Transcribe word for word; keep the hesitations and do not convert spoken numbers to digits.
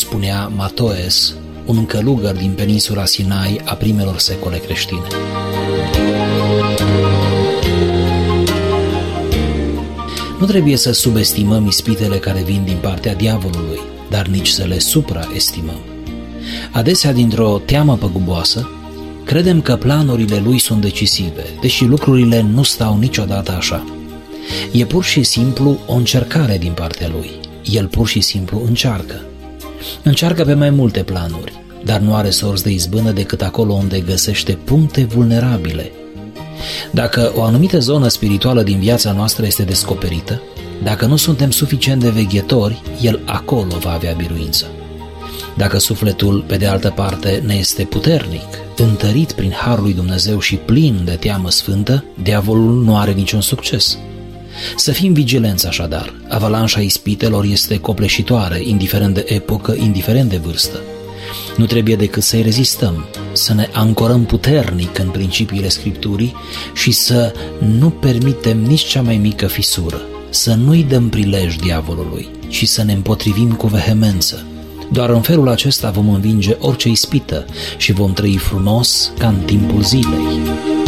spunea Matoes, un călugăr din peninsula Sinai a primelor secole creștine. Nu trebuie să subestimăm ispitele care vin din partea diavolului, dar nici să le supraestimăm. Adesea, dintr-o teamă păguboasă, credem că planurile lui sunt decisive, deși lucrurile nu stau niciodată așa. E pur și simplu o încercare din partea lui. El pur și simplu încearcă. Încearcă pe mai multe planuri, dar nu are sorți de izbână decât acolo unde găsește puncte vulnerabile. Dacă o anumită zonă spirituală din viața noastră este descoperită, dacă nu suntem suficient de veghetori, el acolo va avea biruință. Dacă sufletul, pe de altă parte, ne este puternic, întărit prin harul lui Dumnezeu și plin de teamă sfântă, diavolul nu are niciun succes. Să fim vigilenți așadar, avalanșa ispitelor este copleșitoare, indiferent de epocă, indiferent de vârstă. Nu trebuie decât să-i rezistăm, să ne ancorăm puternic în principiile Scripturii și să nu permitem nici cea mai mică fisură, să nu-i dăm prilej diavolului, ci să ne împotrivim cu vehemență. Doar în felul acesta vom învinge orice ispită și vom trăi frumos ca în timpul zilei.